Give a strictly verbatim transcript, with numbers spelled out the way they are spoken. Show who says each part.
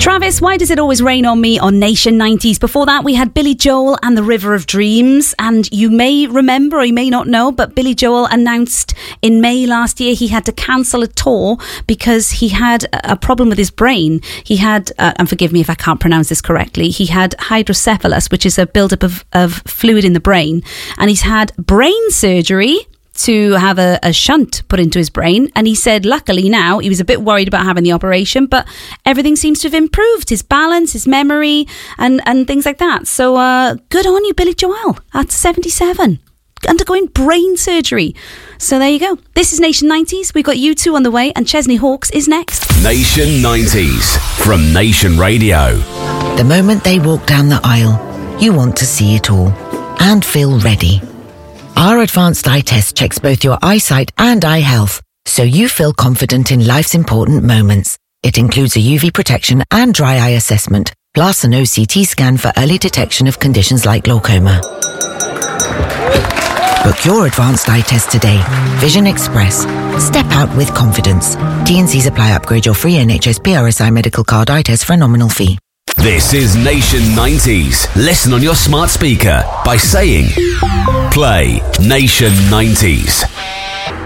Speaker 1: Travis, Why Does It Always Rain on Me on Nation nineties. Before that, we had Billy Joel and The River of Dreams. And you may remember, or you may not know, but Billy Joel announced in May last year he had to cancel a tour because he had a problem with his brain. He had, uh, and forgive me if I can't pronounce this correctly, he had hydrocephalus, which is a buildup of, of fluid in the brain. And he's had brain surgery to have a, a shunt put into his brain, and he said luckily now, he was a bit worried about having the operation, but everything seems to have improved, his balance, his memory, and and things like that. So uh good on you, Billy Joel, at seventy-seven, undergoing brain surgery. So there you go. This is Nation nineties. We've got U two on the way, and Chesney Hawkes is next.
Speaker 2: Nation nineties from Nation Radio.
Speaker 3: The moment they walk down the aisle, you want to see it all and feel ready. Our advanced eye test checks both your eyesight and eye health, so you feel confident in life's important moments. It includes a U V protection and dry eye assessment, plus an O C T scan for early detection of conditions like glaucoma. Book your advanced eye test today. Vision Express. Step out with confidence. T and C's apply. Upgrade your free N H S P R S I medical card eye test for a nominal fee.
Speaker 2: This is Nation nineties. Listen on your smart speaker by saying, play Nation nineties.